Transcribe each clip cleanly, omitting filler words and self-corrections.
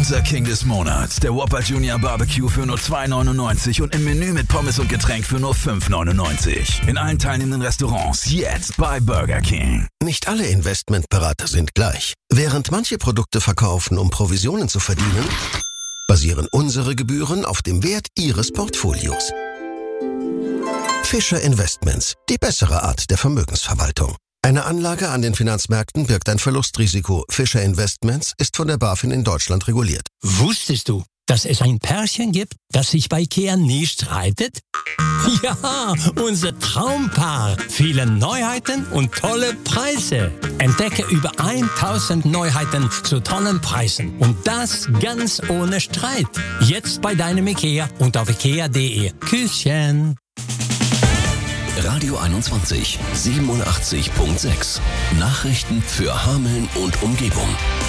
Unser King des Monats, der Whopper Junior Barbecue für nur $2,99 und im Menü mit Pommes und Getränk für nur $5,99. In allen teilnehmenden Restaurants jetzt bei Burger King. Nicht alle Investmentberater sind gleich. Während manche Produkte verkaufen, um Provisionen zu verdienen, basieren unsere Gebühren auf dem Wert Ihres Portfolios. Fischer Investments, die bessere Art der Vermögensverwaltung. Eine Anlage an den Finanzmärkten birgt ein Verlustrisiko. Fischer Investments ist von der BaFin in Deutschland reguliert. Wusstest du, dass es ein Pärchen gibt, das sich bei IKEA nie streitet? Ja, unser Traumpaar. Viele Neuheiten und tolle Preise. Entdecke über 1000 Neuheiten zu tollen Preisen. Und das ganz ohne Streit. Jetzt bei deinem IKEA und auf ikea.de. Küsschen. Radio 21, 87.6. Nachrichten für Hameln und Umgebung.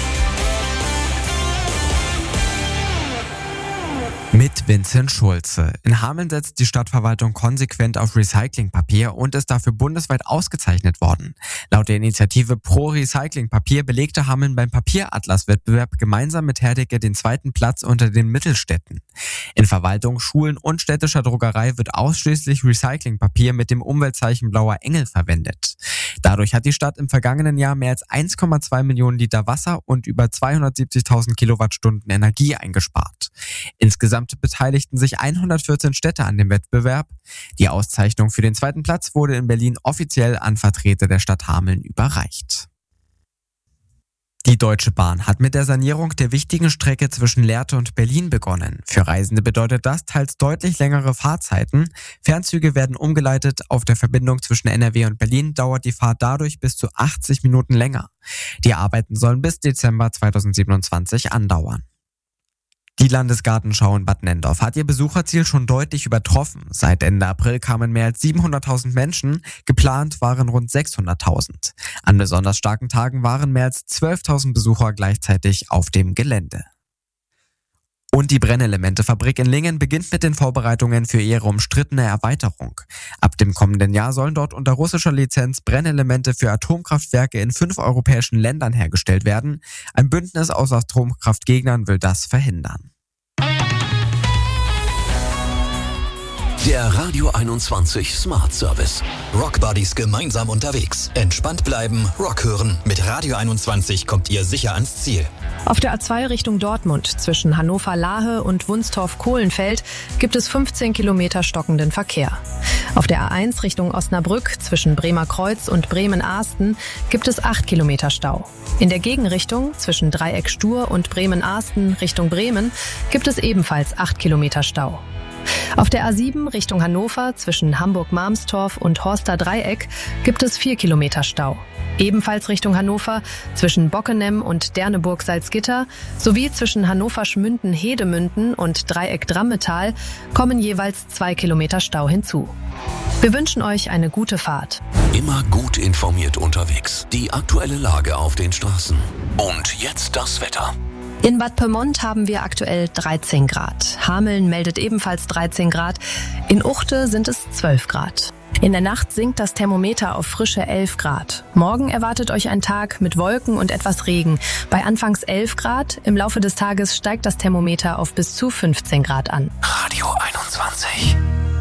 Mit Vincent Schulze. In Hameln setzt die Stadtverwaltung konsequent auf Recyclingpapier und ist dafür bundesweit ausgezeichnet worden. Laut der Initiative Pro Recyclingpapier belegte Hameln beim Papieratlas-Wettbewerb gemeinsam mit Herdecke den 2. Platz unter den Mittelstädten. In Verwaltung, Schulen und städtischer Druckerei wird ausschließlich Recyclingpapier mit dem Umweltzeichen Blauer Engel verwendet. Dadurch hat die Stadt im vergangenen Jahr mehr als 1,2 Millionen Liter Wasser und über 270.000 Kilowattstunden Energie eingespart. Insgesamt beteiligten sich 114 Städte an dem Wettbewerb. Die Auszeichnung für den 2. Platz wurde in Berlin offiziell an Vertreter der Stadt Hameln überreicht. Die Deutsche Bahn hat mit der Sanierung der wichtigen Strecke zwischen Lehrte und Berlin begonnen. Für Reisende bedeutet das teils deutlich längere Fahrzeiten. Fernzüge werden umgeleitet. Auf der Verbindung zwischen NRW und Berlin dauert die Fahrt dadurch bis zu 80 Minuten länger. Die Arbeiten sollen bis Dezember 2027 andauern. Die Landesgartenschau in Bad Nenndorf hat ihr Besucherziel schon deutlich übertroffen. Seit Ende April kamen mehr als 700.000 Menschen, geplant waren rund 600.000. An besonders starken Tagen waren mehr als 12.000 Besucher gleichzeitig auf dem Gelände. Und die Brennelementefabrik in Lingen beginnt mit den Vorbereitungen für ihre umstrittene Erweiterung. Ab dem kommenden Jahr sollen dort unter russischer Lizenz Brennelemente für Atomkraftwerke in 5 europäischen Ländern hergestellt werden. Ein Bündnis aus Atomkraftgegnern will das verhindern. Der Radio 21 Smart Service. Rock Buddies gemeinsam unterwegs. Entspannt bleiben, Rock hören. Mit Radio 21 kommt ihr sicher ans Ziel. Auf der A2 Richtung Dortmund zwischen Hannover-Lahe und Wunstorf-Kohlenfeld gibt es 15 Kilometer stockenden Verkehr. Auf der A1 Richtung Osnabrück zwischen Bremer Kreuz und Bremen-Ahsten gibt es 8 Kilometer Stau. In der Gegenrichtung zwischen Dreieck Stur und Bremen-Ahsten Richtung Bremen gibt es ebenfalls 8 Kilometer Stau. Auf der A7 Richtung Hannover zwischen Hamburg-Marmstorf und Horster Dreieck gibt es 4 Kilometer Stau. Ebenfalls Richtung Hannover zwischen Bockenem und Derneburg-Salzgitter sowie zwischen Hannover-Schmünden-Hedemünden und Dreieck-Drammetal kommen jeweils 2 Kilometer Stau hinzu. Wir wünschen euch eine gute Fahrt. Immer gut informiert unterwegs. Die aktuelle Lage auf den Straßen. Und jetzt das Wetter. In Bad Pyrmont haben wir aktuell 13 Grad. Hameln meldet ebenfalls 13 Grad. In Uchte sind es 12 Grad. In der Nacht sinkt das Thermometer auf frische 11 Grad. Morgen erwartet euch ein Tag mit Wolken und etwas Regen. Bei anfangs 11 Grad, im Laufe des Tages steigt das Thermometer auf bis zu 15 Grad an. Radio 21.